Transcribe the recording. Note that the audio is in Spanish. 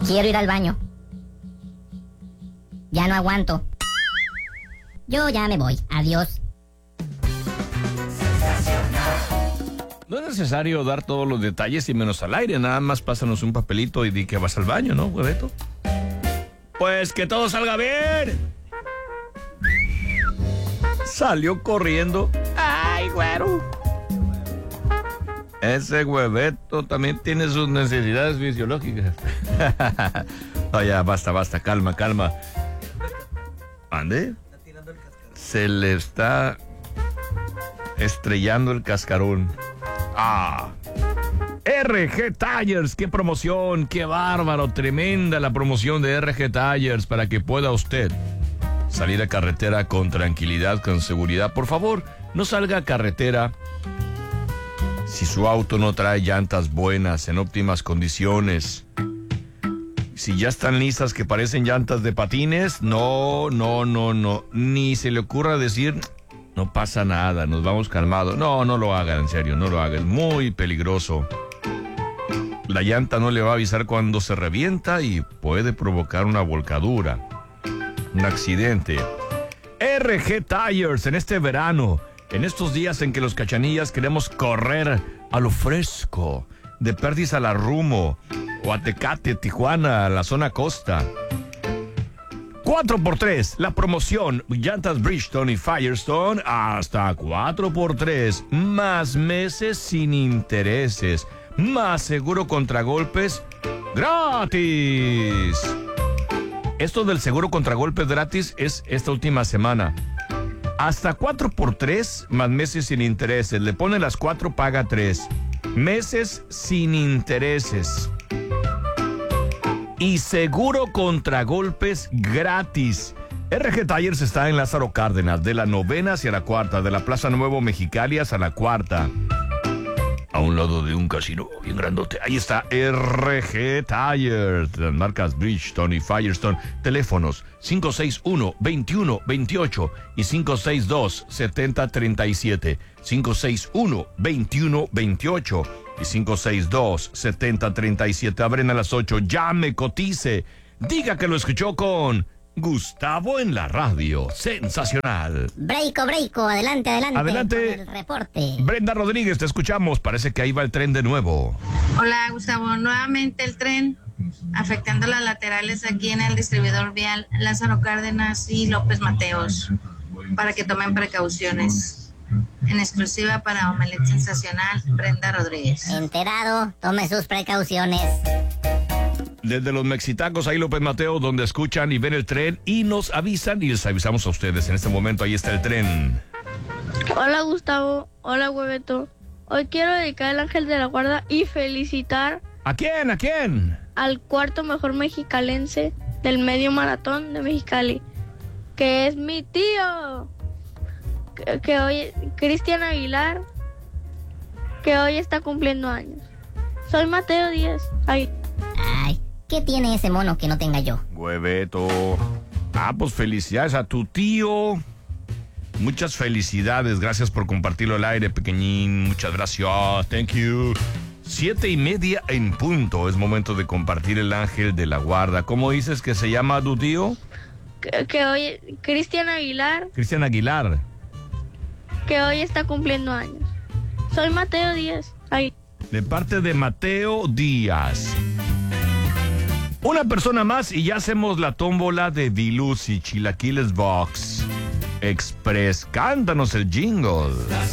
Quiero ir al baño. Ya no aguanto. Yo ya me voy. Adiós. No es necesario dar todos los detalles y menos al aire. Nada más pásanos un papelito y di que vas al baño, ¿no, hueveto? Pues que todo salga bien. Salió corriendo. ¡Ay, güero! Ese hueveto también tiene sus necesidades fisiológicas. No, ya, basta, calma. ¿Ande? Se le está estrellando el cascarón. RG Tires, qué promoción, qué bárbaro, tremenda la promoción de RG Tires para que pueda usted salir a carretera con tranquilidad, con seguridad. Por favor, no salga a carretera si su auto no trae llantas buenas, en óptimas condiciones. Si ya están listas que parecen llantas de patines, no. Ni se le ocurra decir, no pasa nada, nos vamos calmados. No lo hagan, en serio, no lo hagan. Es muy peligroso. La llanta no le va a avisar cuando se revienta y puede provocar una volcadura, un accidente. RG Tires en este verano, en estos días en que los cachanillas queremos correr a lo fresco, de Perdiz a la Rumo, o a Tecate, Tijuana, a la zona costa. 4x3, la promoción, llantas Bridgestone y Firestone, hasta 4x3, más meses sin intereses, más seguro contra golpes, gratis. Esto del seguro contra golpes gratis es esta última semana. Hasta 4x3, más meses sin intereses. Le pone las 4, paga 3. Meses sin intereses. Y seguro contra golpes gratis. RG Tires está en Lázaro Cárdenas, de la 9ª hacia la 4ª, de la Plaza Nuevo Mexicali hacia la 4ª. A un lado de un casino bien grandote. Ahí está RG Tires, las marcas Bridgestone y Firestone. Teléfonos 561-2128 y 562-7037. 561-2128 y 562-7037. Abren a las 8. Llame, cotice. Diga que lo escuchó con Gustavo en la radio. Sensacional. Breiko, adelante. Adelante. Con el reporte. Brenda Rodríguez, te escuchamos. Parece que ahí va el tren de nuevo. Hola, Gustavo. Nuevamente el tren afectando las laterales aquí en el distribuidor vial Lázaro Cárdenas y López Mateos, para que tomen precauciones. En exclusiva para Omelet Sensacional, Brenda Rodríguez. Enterado, tome sus precauciones. Desde los Mexitacos, ahí López Mateo, donde escuchan y ven el tren y nos avisan y les avisamos a ustedes. En este momento ahí está el tren. Hola Gustavo, hola Hueveto. Hoy quiero dedicar el ángel de la guarda y felicitar... ¿A quién? Al cuarto mejor mexicalense del medio maratón de Mexicali, que es mi tío, que hoy, Cristian Aguilar, que hoy está cumpliendo años. Soy Mateo Díaz. Ay, ¿qué tiene ese mono que no tenga yo? Hueveto. Pues felicidades a tu tío. Muchas felicidades. Gracias por compartirlo al aire, pequeñín. Muchas gracias. Thank you. 7:30 en punto. Es momento de compartir el ángel de la guarda. ¿Cómo dices que se llama tu tío? Que hoy, Cristian Aguilar. Cristian Aguilar. Que hoy está cumpliendo años. Soy Mateo Díaz. De parte de Mateo Díaz. Una persona más y ya hacemos la tómbola de Dilusi Chilaquiles Box Express. Cántanos el jingle.